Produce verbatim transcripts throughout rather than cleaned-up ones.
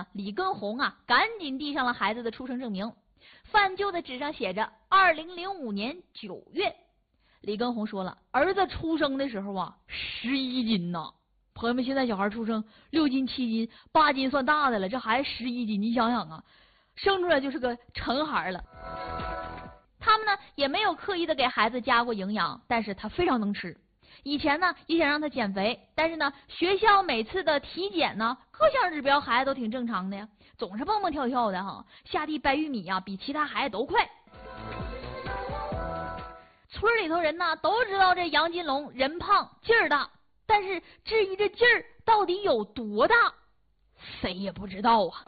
呢，李根红啊赶紧递上了孩子的出生证明。范旧的纸上写着二零零五年九月。李根红说了，儿子出生的时候啊十一斤呐。朋友们，现在小孩出生六斤七斤八斤算大的了，这孩子十一斤，你想想啊，生出来就是个成孩了。他们呢也没有刻意的给孩子加过营养，但是他非常能吃。以前呢也想让他减肥，但是呢学校每次的体检呢各项指标孩子都挺正常的呀，总是蹦蹦跳跳的哈，下地掰玉米呀比其他孩子都快。村里头人呢都知道这杨金龙人胖劲儿大，但是至于这劲儿到底有多大，谁也不知道啊。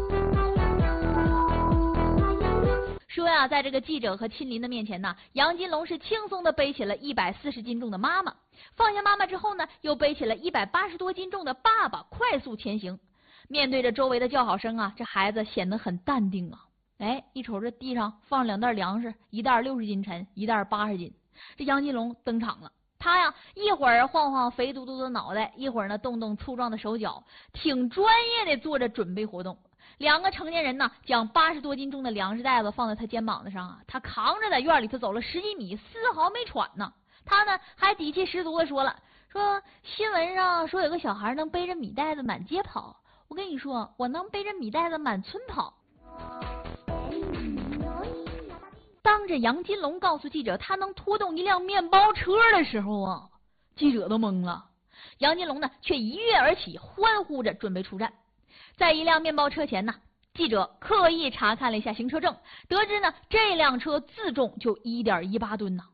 说呀，在这个记者和亲邻的面前呢，杨金龙是轻松的背起了一百四十斤重的妈妈，放下妈妈之后呢，又背起了一百八十多斤重的爸爸，快速前行。面对着周围的叫好声啊，这孩子显得很淡定啊。哎，一瞅这地上放两袋粮食，一袋六十斤沉，一袋八十斤。这杨金龙登场了，他呀一会儿晃晃肥嘟嘟的脑袋，一会儿呢动动粗壮的手脚，挺专业的做着准备活动。两个成年人呢，将八十多斤重的粮食袋子放在他肩膀子上啊，他扛着在院里头走了十几米，丝毫没喘呢。他呢还底气十足的说了，说新闻上说有个小孩能背着米袋子满街跑，我跟你说，我能背着米袋子满村跑。当着杨金龙告诉记者他能拖动一辆面包车的时候啊，记者都懵了。杨金龙呢却一跃而起，欢呼着准备出战。在一辆面包车前呢，记者刻意查看了一下行车证，得知呢这辆车自重就 一点一八吨呢。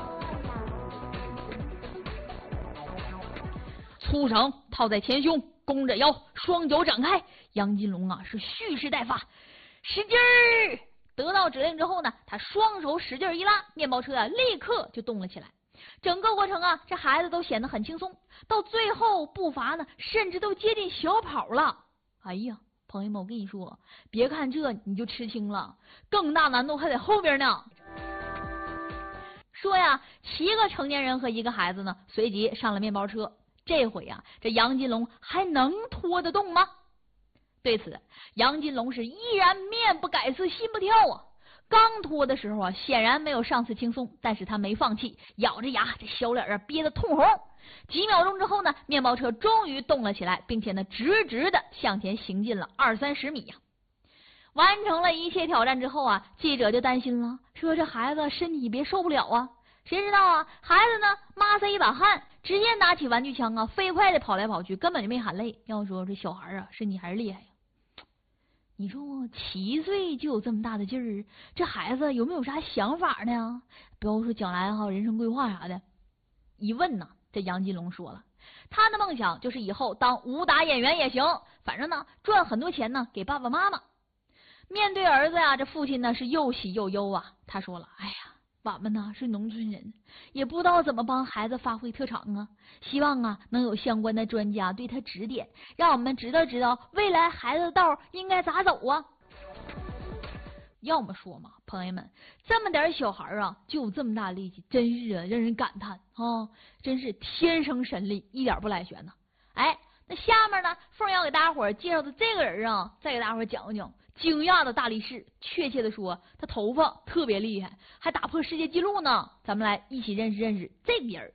粗绳套在前胸，弓着腰，双脚展开，杨金龙啊是蓄势待发，使劲儿。得到指令之后呢，他双手使劲一拉，面包车啊立刻就动了起来。整个过程啊，这孩子都显得很轻松，到最后步伐呢甚至都接近小跑了。哎呀，朋友们，我跟你说，别看这你就吃轻了，更大难度还在后边呢。说呀，七个成年人和一个孩子呢，随即上了面包车。这回啊，这杨金龙还能拖得动吗？对此，杨金龙是依然面不改色心不跳啊。刚拖的时候啊，显然没有上次轻松，但是他没放弃，咬着牙，这小脸啊憋得通红。几秒钟之后呢，面包车终于动了起来，并且呢直直的向前行进了二三十米呀、啊。完成了一切挑战之后啊，记者就担心了，说这孩子身体别受不了啊。谁知道啊，孩子呢抹塞一把汗，直接拿起玩具枪啊，飞快的跑来跑去，根本就没喊累。要说这小孩啊，身体还是厉害呀。你说七岁就有这么大的劲儿，这孩子有没有啥想法呢？不要说将来哈人生规划啥的。一问呢，这杨金龙说了，他的梦想就是以后当武打演员也行，反正呢赚很多钱呢给爸爸妈妈。面对儿子呀，这父亲呢是又喜又忧啊。他说了，哎呀，俺们呢是农村人，也不知道怎么帮孩子发挥特长啊，希望啊能有相关的专家对他指点，让我们知道知道未来孩子的道应该咋走啊。要么说嘛，朋友们，这么点小孩啊就有这么大力气，真是啊让人感叹啊，真是天生神力，一点不赖悬呐。哎，那下面呢，凤要给大家伙介绍的这个人啊，再给大家伙讲讲惊讶的大力士，确切的说，他头发特别厉害，还打破世界纪录呢。咱们来一起认识认识这个人。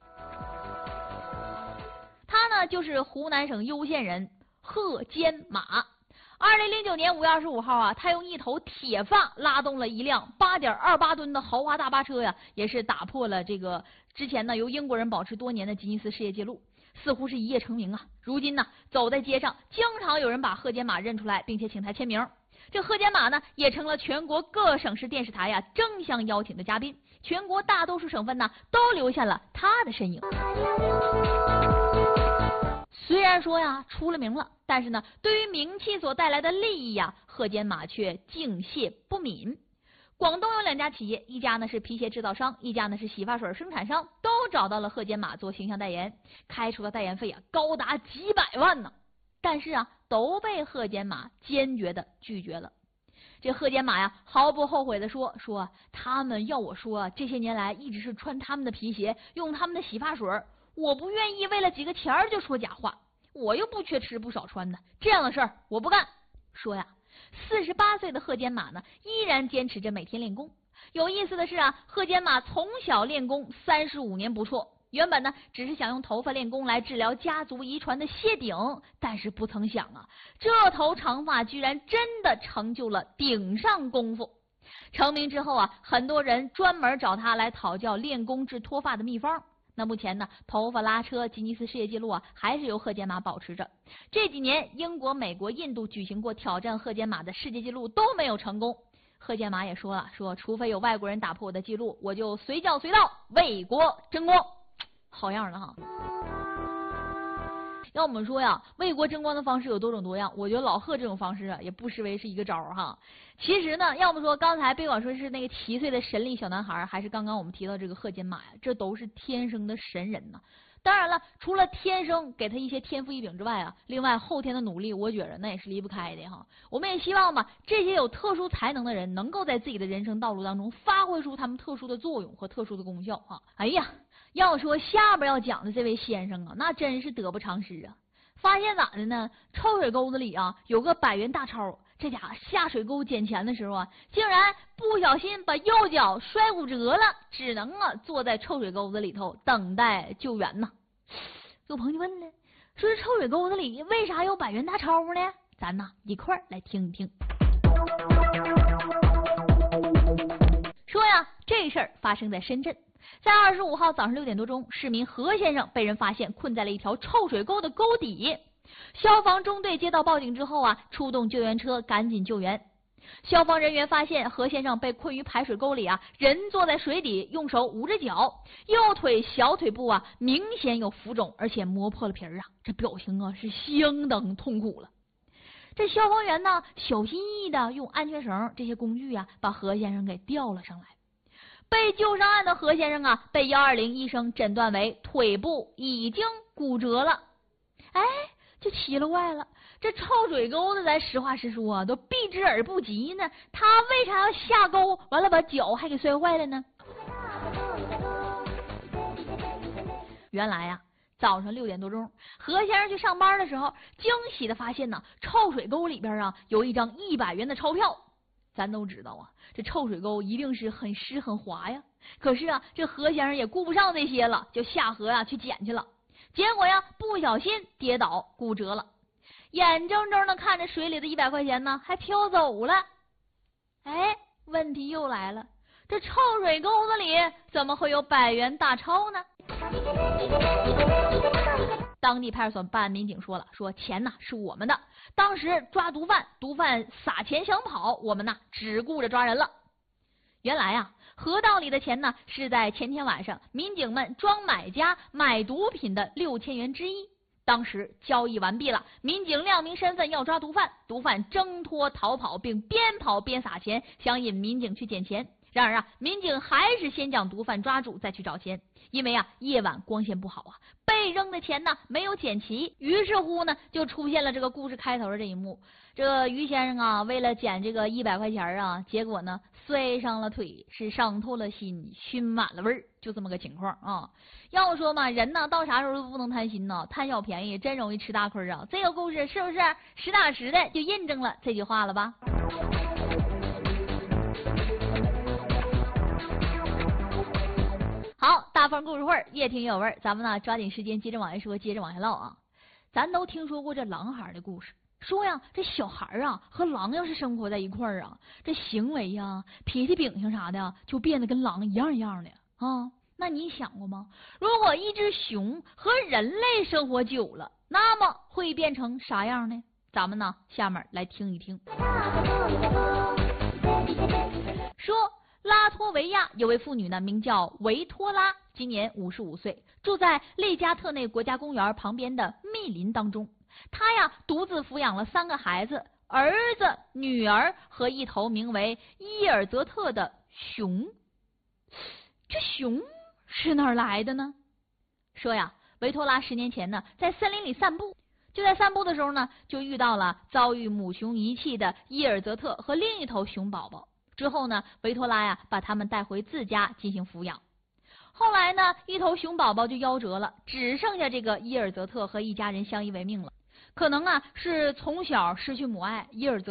他呢就是湖南省攸县人贺坚马。二零零九年五月二十五号啊，他用一头铁发拉动了一辆八点二八吨的豪华大巴车呀，也是打破了这个之前呢由英国人保持多年的吉尼斯世界纪录，似乎是一夜成名啊。如今呢，走在街上，经常有人把贺坚马认出来，并且请他签名。这贺坚马呢，也成了全国各省市电视台呀争相邀请的嘉宾，全国大多数省份呢都留下了他的身影。虽然说呀出了名了，但是呢，对于名气所带来的利益呀，贺坚马却敬谢不敏。广东有两家企业，一家呢是皮鞋制造商，一家呢是洗发水生产商，都找到了贺坚马做形象代言，开出的代言费啊高达几百万呢。但是啊，都被贺坚马坚决的拒绝了。这贺坚马呀，毫不后悔的说说他们要我说，这些年来一直是穿他们的皮鞋，用他们的洗发水，我不愿意为了几个钱就说假话，我又不缺吃不少穿的，这样的事儿我不干。 说呀，四十八岁的贺坚马呢，依然坚持着每天练功。有意思的是啊，贺坚马从小练功三十五年不辍。原本呢，只是想用头发练功来治疗家族遗传的谢顶，但是不曾想啊，这头长发居然真的成就了顶上功夫。成名之后啊，很多人专门找他来讨教练功治脱发的秘方。那目前呢，头发拉车吉尼斯世界纪录啊，还是由贺坚马保持着。这几年，英国、美国、印度举行过挑战贺坚马的世界纪录，都没有成功。贺坚马也说了，说除非有外国人打破我的记录，我就随叫随到，为国争光。好样的哈！要我们说呀，为国争光的方式有多种多样，我觉得老贺这种方式啊，也不失为是一个招儿哈。其实呢，要么说刚才别管说是那个七岁的神力小男孩，还是刚刚我们提到这个贺坚马呀，这都是天生的神人呐。当然了，除了天生给他一些天赋异禀之外啊，另外后天的努力，我觉着那也是离不开的哈。我们也希望吧，这些有特殊才能的人能够在自己的人生道路当中发挥出他们特殊的作用和特殊的功效哈。哎呀，要说下边要讲的这位先生啊，那真是得不偿失啊。发现咋的呢？臭水沟子里啊有个百元大钞，这家伙下水沟捡钱的时候啊，竟然不小心把右脚摔骨折了，只能啊坐在臭水沟子里头等待救援呢。有朋友问了，说这臭水沟子里为啥有百元大钞呢？咱呐一块儿来听一听。说呀，这事儿发生在深圳。在二十五号早上六点多钟，市民何先生被人发现困在了一条臭水沟的沟底。消防中队接到报警之后啊，出动救援车赶紧救援。消防人员发现何先生被困于排水沟里啊，人坐在水底，用手捂着脚，右腿小腿部啊明显有浮肿，而且磨破了皮儿啊，这表情啊是相当痛苦了。这消防员呢，小心翼翼的用安全绳这些工具啊，把何先生给吊了上来。被救上岸的何先生啊，被一二零医生诊断为腿部已经骨折了。哎，就奇了怪了，这臭水沟子咱实话实说啊，都避之而不及呢，他为啥要下沟，完了把脚还给摔坏了呢？原来呀、啊，早上六点多钟，何先生去上班的时候，惊喜的发现呢，臭水沟里边啊有一张一百元的钞票。咱都知道啊，这臭水沟一定是很湿很滑呀。可是啊，这何先生也顾不上这些了，就下河呀、啊、去捡去了。结果呀，不小心跌倒骨折了，眼睁睁的看着水里的一百块钱呢，还飘走了。哎，问题又来了，这臭水沟子里怎么会有百元大钞呢？当地派出所办案民警说了，说钱呢是我们的，当时抓毒贩，毒贩撒钱想跑，我们呢只顾着抓人了。原来啊，河道里的钱呢是在前天晚上民警们装买家买毒品的六千元之一。当时交易完毕了，民警亮明身份要抓毒贩，毒贩挣脱逃跑，并边跑边撒钱，想引民警去捡钱。然而啊，民警还是先将毒贩抓住，再去找钱。因为啊，夜晚光线不好啊，被扔的钱呢没有捡齐，于是乎呢，就出现了这个故事开头的这一幕。这个于先生啊，为了捡这个一百块钱啊，结果呢摔伤了腿，是伤透了心，熏满了味儿，就这么个情况啊。要说嘛，人呢到啥时候都不能贪心呢，贪小便宜真容易吃大亏啊。这个故事是不是实打实的就印证了这句话了吧？好，大风故事会越听越有味儿，咱们呢抓紧时间接着往下说，接着往下唠啊。咱都听说过这狼孩的故事，说呀这小孩啊和狼要是生活在一块儿啊，这行为呀、脾气秉性啥的就变得跟狼一样一样的啊。那你想过吗？如果一只熊和人类生活久了，那么会变成啥样呢？咱们呢下面来听一听。说拉脱维亚有位妇女呢，名叫维托拉，今年五十五岁，住在利加特内国家公园旁边的密林当中。她呀，独自抚养了三个孩子，儿子、女儿和一头名为伊尔泽特的熊。这熊是哪儿来的呢？说呀，维托拉十年前呢，在森林里散步，就在散步的时候呢，就遇到了遭遇母熊遗弃的伊尔泽特和另一头熊宝宝。之后呢，维托拉呀把他们带回自家进行抚养。后来呢，一头熊宝宝就夭折了，只剩下这个伊尔泽特和一家人相依为命了。可能啊是从小失去母爱，伊尔泽